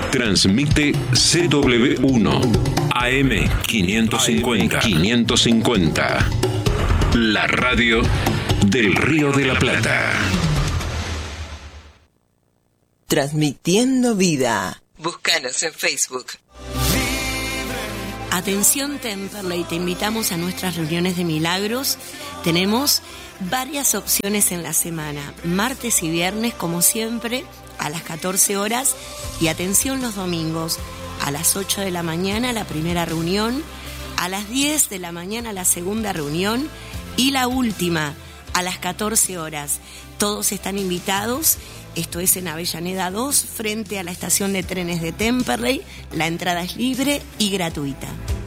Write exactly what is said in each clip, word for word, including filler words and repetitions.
Transmite C W uno A M quinientos cincuenta. quinientos cincuenta. La radio del Río de la Plata. Transmitiendo vida. Búscanos en Facebook. Atención Temperley, te invitamos a nuestras reuniones de milagros. Tenemos varias opciones en la semana, martes y viernes como siempre a las catorce horas, y atención los domingos a las ocho de la mañana la primera reunión, a las diez de la mañana la segunda reunión y la última a las catorce horas. Todos están invitados. Esto es en Avellaneda dos, frente a la estación de trenes de Temperley. La entrada es libre y gratuita.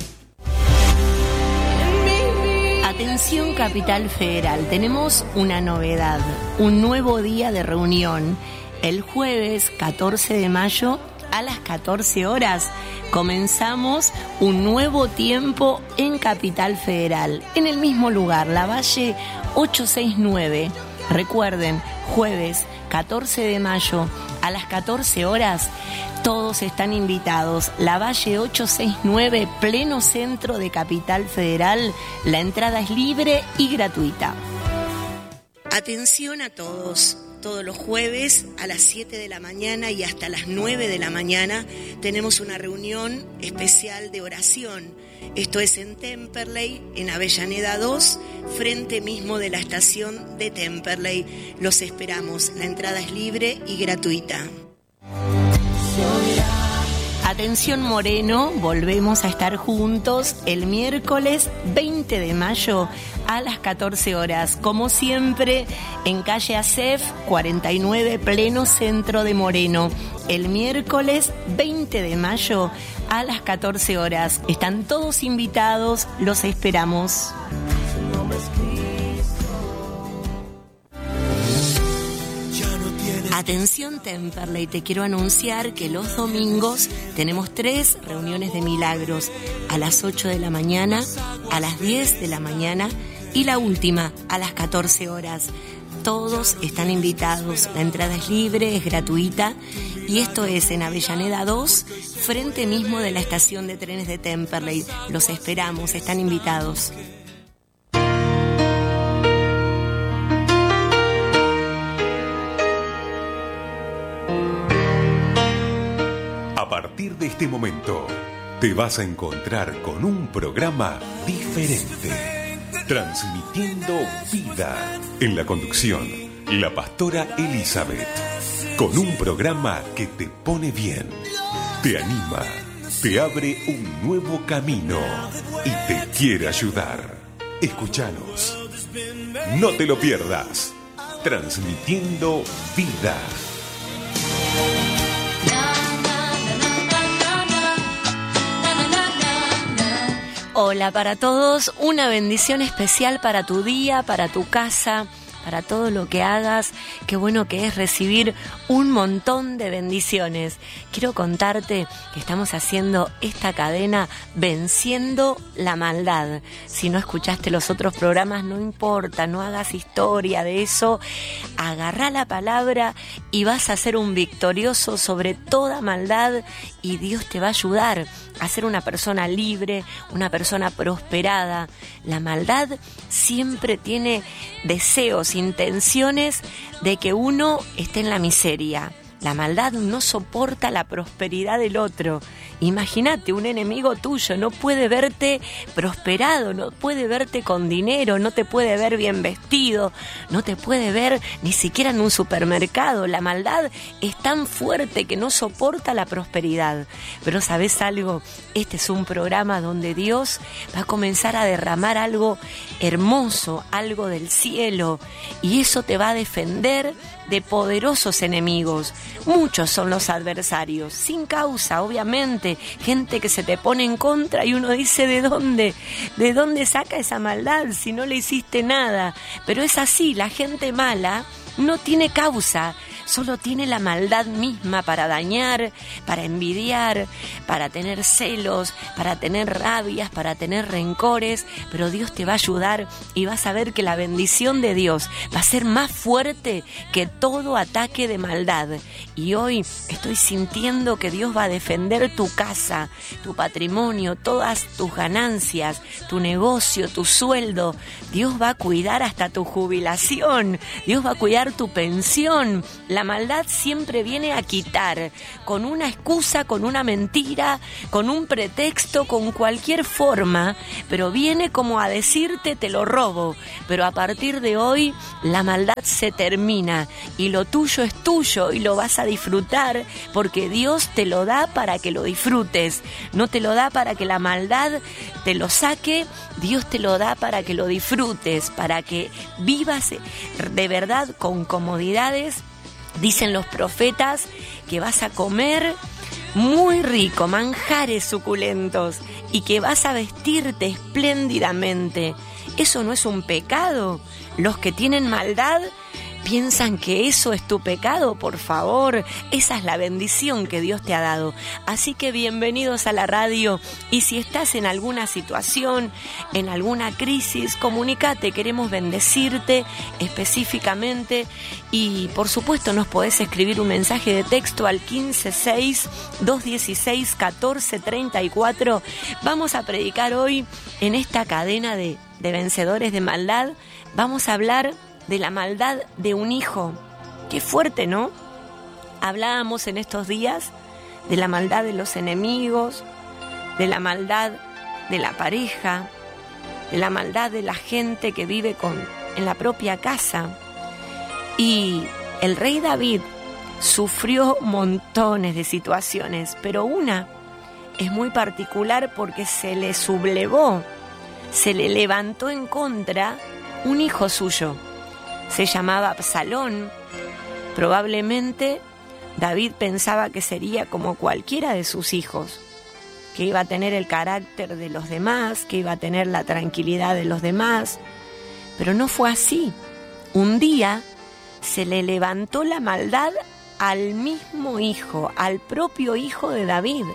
Atención Capital Federal, tenemos una novedad, un nuevo día de reunión. El jueves catorce de mayo a las catorce horas comenzamos un nuevo tiempo en Capital Federal, en el mismo lugar, Lavalle ochocientos sesenta y nueve. Recuerden, jueves catorce de mayo a las catorce horas, todos están invitados. Lavalle ochocientos sesenta y nueve, pleno centro de Capital Federal. La entrada es libre y gratuita. Atención a todos. Todos los jueves a las siete de la mañana y hasta las nueve de la mañana tenemos una reunión especial de oración. Esto es en Temperley, en Avellaneda dos, frente mismo de la estación de Temperley. Los esperamos. La entrada es libre y gratuita. Atención Moreno, volvemos a estar juntos el miércoles veinte de mayo a las catorce horas, como siempre en calle Acef cuarenta y nueve, pleno centro de Moreno. El miércoles veinte de mayo a las catorce horas. Están todos invitados, los esperamos. Atención Temperley, te quiero anunciar que los domingos tenemos tres reuniones de milagros, a las ocho de la mañana, a las diez de la mañana y la última a las catorce horas. Todos están invitados, la entrada es libre, es gratuita, y esto es en Avellaneda dos, frente mismo de la estación de trenes de Temperley. Los esperamos, están invitados. A partir de este momento, te vas a encontrar con un programa diferente, transmitiendo vida. En la conducción, la pastora Elizabeth, con un programa que te pone bien, te anima, te abre un nuevo camino y te quiere ayudar. Escúchanos, no te lo pierdas, transmitiendo vida. Hola para todos, una bendición especial para tu día, para tu casa, para todo lo que hagas. Qué bueno que es recibir un montón de bendiciones. Quiero contarte que estamos haciendo esta cadena Venciendo la Maldad. Si no escuchaste los otros programas, no importa, no hagas historia de eso. Agarrá la palabra y vas a ser un victorioso sobre toda maldad, y Dios te va a ayudar a ser una persona libre, una persona prosperada. La maldad siempre tiene deseos, intenciones de que uno esté en la miseria. La maldad no soporta la prosperidad del otro. Imagínate, un enemigo tuyo no puede verte prosperado, no puede verte con dinero, no te puede ver bien vestido, no te puede ver ni siquiera en un supermercado. La maldad es tan fuerte que no soporta la prosperidad. Pero ¿sabes algo? Este es un programa donde Dios va a comenzar a derramar algo hermoso, algo del cielo, y eso te va a defender de poderosos enemigos. Muchos son los adversarios, sin causa, obviamente, gente que se te pone en contra y uno dice, ¿de dónde? ¿De dónde saca esa maldad si no le hiciste nada? Pero es así, la gente mala no tiene causa, solo tiene la maldad misma para dañar, para envidiar, para tener celos, para tener rabias, para tener rencores, pero Dios te va a ayudar y vas a ver que la bendición de Dios va a ser más fuerte que todo ataque de maldad. Y hoy estoy sintiendo que Dios va a defender tu casa, tu patrimonio, todas tus ganancias, tu negocio, tu sueldo. Dios va a cuidar hasta tu jubilación, Dios va a cuidar tu pensión. La maldad siempre viene a quitar, con una excusa, con una mentira, con un pretexto, con cualquier forma, pero viene como a decirte te lo robo. Pero a partir de hoy la maldad se termina y lo tuyo es tuyo y lo vas a disfrutar porque Dios te lo da para que lo disfrutes, no te lo da para que la maldad te lo saque. Dios te lo da para que lo disfrutes, para que vivas de verdad con comodidades. Dicen los profetas que vas a comer muy rico, manjares suculentos, y que vas a vestirte espléndidamente. ¿Eso no es un pecado? Los que tienen maldad piensan que eso es tu pecado. Por favor, esa es la bendición que Dios te ha dado. Así que bienvenidos a la radio, y si estás en alguna situación, en alguna crisis, comunícate, queremos bendecirte específicamente. Y por supuesto nos podés escribir un mensaje de texto al quince seis, dos dieciséis, catorce treinta y cuatro. Vamos a predicar hoy en esta cadena de, de vencedores de maldad. Vamos a hablar de la maldad de un hijo. Qué fuerte, ¿no? Hablábamos en estos días de la maldad de los enemigos, de la maldad de la pareja, de la maldad de la gente que vive con, en la propia casa. Y el rey David sufrió montones de situaciones, pero una es muy particular porque se le sublevó, se le levantó en contra un hijo suyo. Se llamaba Absalón. Probablemente David pensaba que sería como cualquiera de sus hijos, que iba a tener el carácter de los demás, que iba a tener la tranquilidad de los demás, pero no fue así. Un día se le levantó la maldad al mismo hijo, al propio hijo de David.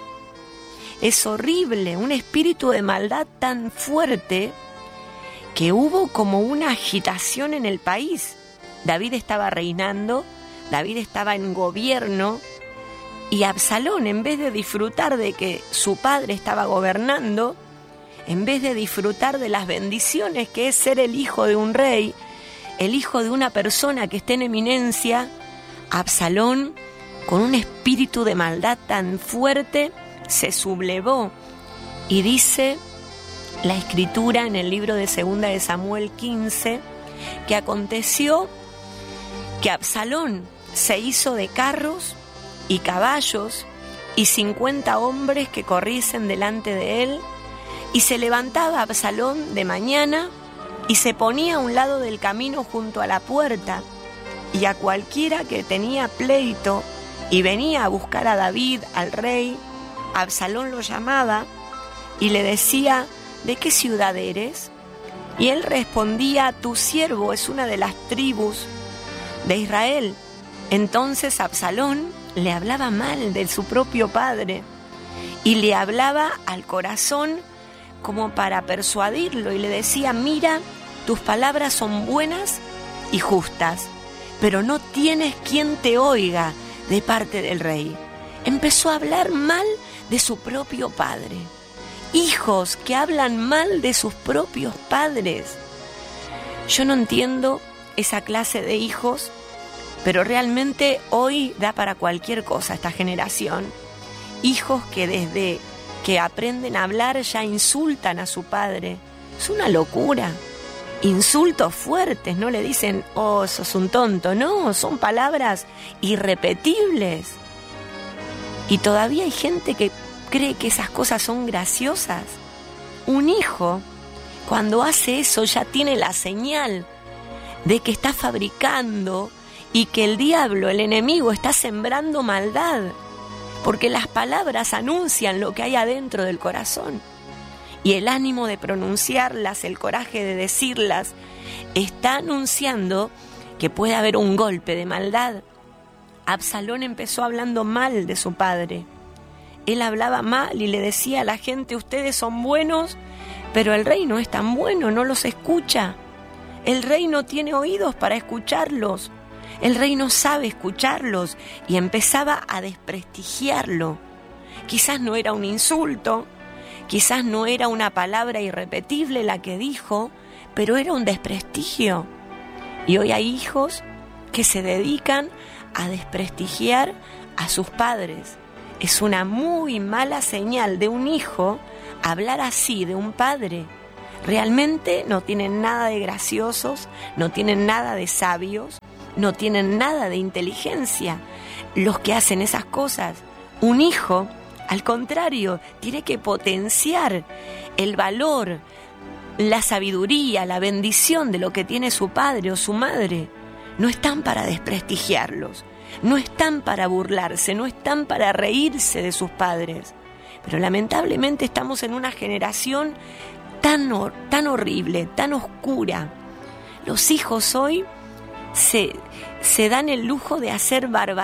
Es horrible, un espíritu de maldad tan fuerte que hubo como una agitación en el país. David estaba reinando, David estaba en gobierno, y Absalón, en vez de disfrutar de que su padre estaba gobernando, en vez de disfrutar de las bendiciones que es ser el hijo de un rey, el hijo de una persona que está en eminencia, Absalón, con un espíritu de maldad tan fuerte, se sublevó. Y dice la escritura en el libro de Segunda de Samuel quince, que aconteció que Absalón se hizo de carros y caballos y cincuenta hombres que corriesen delante de él, y se levantaba Absalón de mañana y se ponía a un lado del camino junto a la puerta, y a cualquiera que tenía pleito y venía a buscar a David, al rey, Absalón lo llamaba y le decía: ¿de qué ciudad eres? Y él respondía: tu siervo es una de las tribus de Israel. Entonces Absalón le hablaba mal de su propio padre y le hablaba al corazón como para persuadirlo, y le decía: mira, tus palabras son buenas y justas, pero no tienes quien te oiga de parte del rey. Empezó a hablar mal de su propio padre. Hijos que hablan mal de sus propios padres. Yo no entiendo esa clase de hijos, pero realmente hoy da para cualquier cosa esta generación. Hijos que desde que aprenden a hablar ya insultan a su padre. Es una locura. Insultos fuertes, no le dicen: oh, sos un tonto. No, son palabras irrepetibles. Y todavía hay gente que cree que esas cosas son graciosas. Un hijo, cuando hace eso, ya tiene la señal de que está fabricando y que el diablo, el enemigo, está sembrando maldad, porque las palabras anuncian lo que hay adentro del corazón, y el ánimo de pronunciarlas, el coraje de decirlas, está anunciando que puede haber un golpe de maldad. Absalón empezó hablando mal de su padre. Él hablaba mal y le decía a la gente, ustedes son buenos, pero el rey no es tan bueno, no los escucha. El rey no tiene oídos para escucharlos. El rey no sabe escucharlos, y empezaba a desprestigiarlo. Quizás no era un insulto, quizás no era una palabra irrepetible la que dijo, pero era un desprestigio. Y hoy hay hijos que se dedican a desprestigiar a sus padres. Es una muy mala señal de un hijo hablar así de un padre. Realmente no tienen nada de graciosos, no tienen nada de sabios, no tienen nada de inteligencia los que hacen esas cosas. Un hijo, al contrario, tiene que potenciar el valor, la sabiduría, la bendición de lo que tiene su padre o su madre. No están para desprestigiarlos, no están para burlarse, no están para reírse de sus padres. Pero lamentablemente estamos en una generación tan, tan horrible, tan oscura. Los hijos hoy se, se dan el lujo de hacer barbaridades